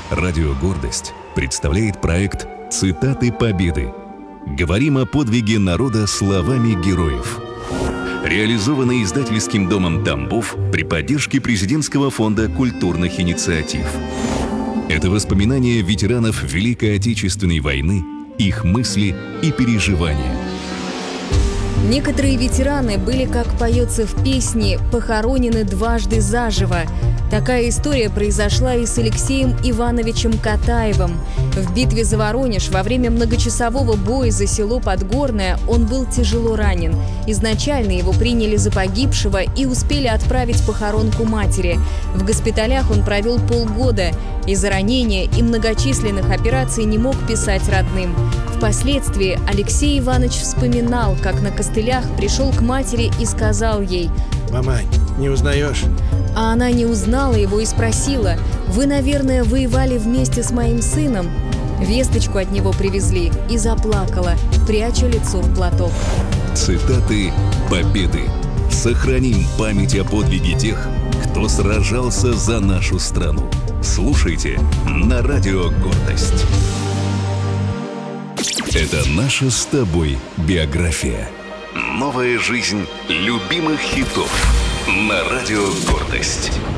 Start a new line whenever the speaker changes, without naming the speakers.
Радио «Гордость» представляет проект «Цитаты Победы». Говорим о подвиге народа словами героев. Реализованный издательским домом «Тамбов» при поддержке Президентского фонда культурных инициатив. Это воспоминания ветеранов Великой Отечественной войны, их мысли и переживания.
Некоторые ветераны были, как поется в песне, похоронены дважды заживо. Такая история произошла и с Алексеем Ивановичем Катаевым. В битве за Воронеж во время многочасового боя за село Подгорное он был тяжело ранен. Изначально его приняли за погибшего и успели отправить похоронку матери. В госпиталях он провел полгода. Из-за ранения и многочисленных операций не мог писать родным. Впоследствии Алексей Иванович вспоминал, как на костылях пришел к матери и сказал ей:
«Мамань, не узнаешь?»
А она не узнала его и спросила: «Вы, наверное, воевали вместе с моим сыном?» Весточку от него привезли и заплакала, пряча лицо в платок.
Цитаты Победы. Сохраним память о подвиге тех, кто сражался за нашу страну. Слушайте на Радио «Гордость». Это наша с тобой биография. Новая жизнь любимых хитов на Радио «Гордость».